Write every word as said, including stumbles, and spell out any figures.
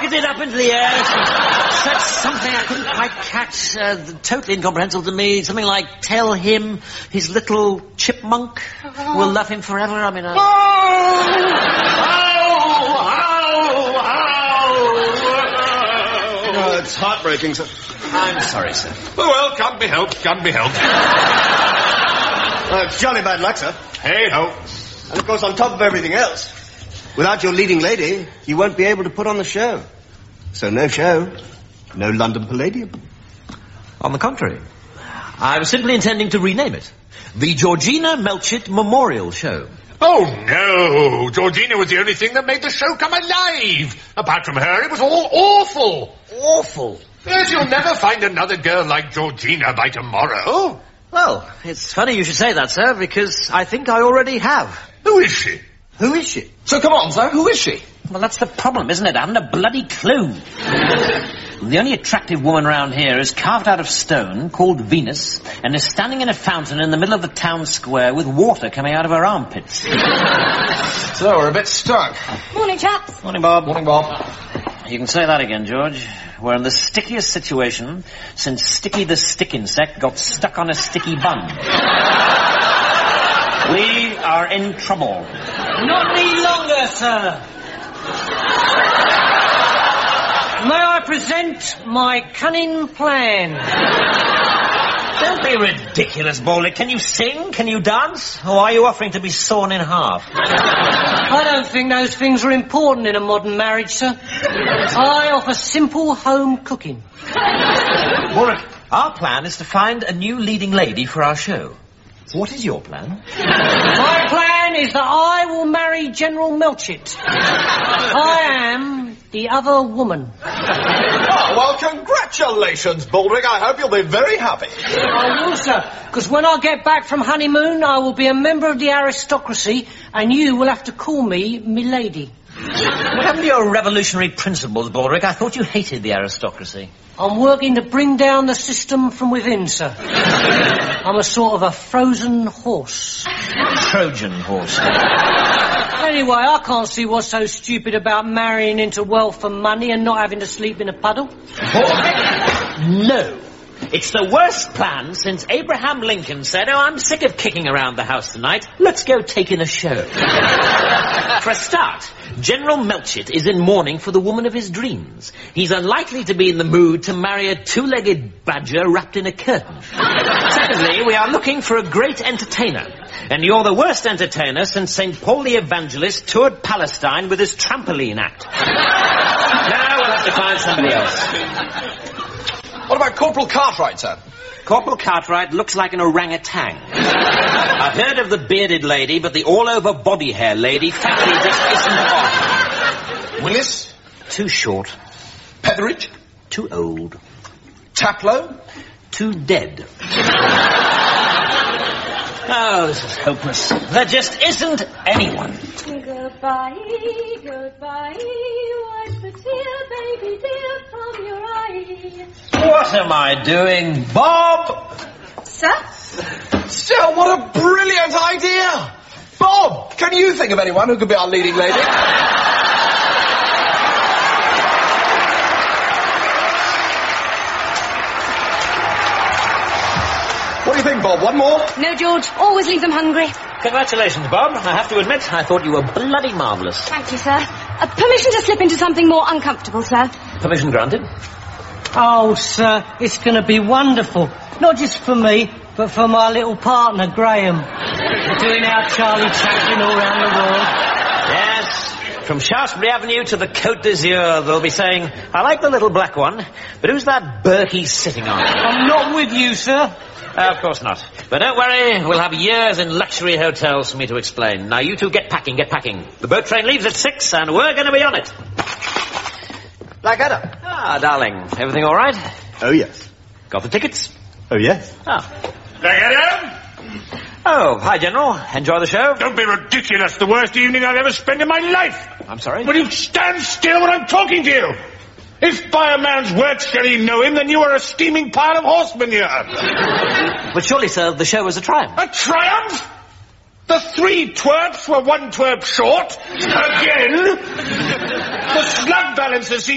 rocketed up into the air. Said something I couldn't quite catch, uh, totally incomprehensible to me. Something like, tell him his little chipmunk will love him forever. I mean, uh... Oh! Oh, it's heartbreaking, sir. I'm sorry, sir. Oh, well, can't be helped, can't be helped. Well, it's jolly bad luck, sir. Hey-ho. And, of course, on top of everything else, without your leading lady, you won't be able to put on the show. So no show, no London Palladium. On the contrary, I was simply intending to rename it. The Georgina Melchett Memorial Show. Oh, no. Georgina was the only thing that made the show come alive. Apart from her, it was all awful. Awful? Yes, you'll never find another girl like Georgina by tomorrow. Well, it's funny you should say that, sir, because I think I already have. Who is she? Who is she? So come on, sir, who is she? Well, that's the problem, isn't it? I haven't a bloody clue. The only attractive woman round here is carved out of stone, called Venus, and is standing in a fountain in the middle of the town square with water coming out of her armpits. So, we're a bit stuck. Morning, chaps. Morning, Bob. Morning, Bob. You can say that again, George. We're in the stickiest situation since Sticky the stick insect got stuck on a sticky bun. We are in trouble. Not any longer, sir. May I present my cunning plan? Don't be ridiculous, Bowler. Can you sing? Can you dance? Or are you offering to be sawn in half? I don't think those things are important in a modern marriage, sir. I offer simple home cooking. Warwick, our plan is to find a new leading lady for our show. What is your plan? My plan is that I will marry General Melchett. I am the other woman. Oh, well, congratulations, Baldrick. I hope you'll be very happy. I will, sir, because when I get back from honeymoon, I will be a member of the aristocracy, and you will have to call me milady. What happened to your revolutionary principles, Baldrick? I thought you hated the aristocracy. I'm working to bring down the system from within, sir. I'm a sort of a frozen horse. Trojan horse. Anyway, I can't see what's so stupid about marrying into wealth and money and not having to sleep in a puddle. No. It's the worst plan since Abraham Lincoln said, oh, I'm sick of kicking around the house tonight. Let's go take in a show. For a start, General Melchett is in mourning for the woman of his dreams. He's unlikely to be in the mood to marry a two-legged badger wrapped in a curtain. Secondly, we are looking for a great entertainer. And you're the worst entertainer since Saint Paul the Evangelist toured Palestine with his trampoline act. Now we'll have to find somebody else. What about Corporal Cartwright, sir? Corporal Cartwright looks like an orangutan. I've heard of the bearded lady, but the all-over body hair lady frankly just isn't on. Willis? Too short. Petheridge? Too old. Taplow? Too dead. Oh, this is hopeless. There just isn't anyone. Goodbye, goodbye, wipe the tear, baby dear, from your eye. What am I doing, Bob? Sir? Still, what a brilliant idea! Bob, can you think of anyone who could be our leading lady? What do you think, Bob? One more? No, George. Always leave them hungry. Congratulations, Bob. I have to admit, I thought you were bloody marvellous. Thank you, sir. Uh, permission to slip into something more uncomfortable, sir. Permission granted. Oh, sir, it's going to be wonderful. Not just for me, but for my little partner, Graham. We're doing our Charlie Chaplin all around the world. Yes. From Shaftesbury Avenue to the Côte d'Azur, they'll be saying, I like the little black one, but who's that Burke he's sitting on? I'm not with you, sir. Uh, of course not. But don't worry, we'll have years in luxury hotels for me to explain. Now, you two get packing, get packing. The boat train leaves at six, and we're going to be on it. Blackadder. Ah, darling, everything all right? Oh, yes. Got the tickets? Oh, yes. Ah. Blackadder? Oh, hi, General. Enjoy the show? Don't be ridiculous. The worst evening I've ever spent in my life. I'm sorry? Will you stand still when I'm talking to you? If by a man's work shall he know him, then you are a steaming pile of horse manure. But surely, sir, the show was a triumph. A triumph? The three twerps were one twerp short. Again? The slug balancer